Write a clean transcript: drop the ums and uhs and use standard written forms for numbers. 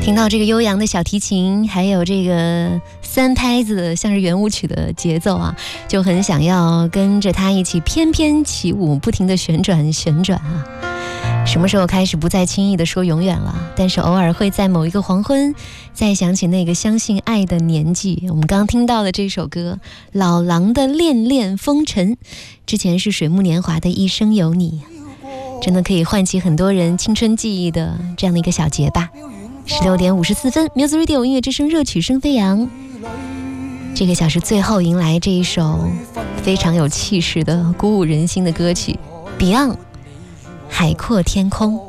听到这个悠扬的小提琴，还有这个三拍子的像是圆舞曲的节奏啊，就很想要跟着它一起翩翩起舞，不停的旋转啊。什么时候开始不再轻易的说永远了？但是偶尔会在某一个黄昏，再想起那个相信爱的年纪。我们刚刚听到的这首歌，老狼的恋恋风尘，之前是水木年华的一生有你，真的可以唤起很多人青春记忆的这样的一个小节吧。16点54分 Music Radio 音乐之声热曲声飞扬，这个小时最后迎来这一首非常有气势的鼓舞人心的歌曲 Beyond 海阔天空。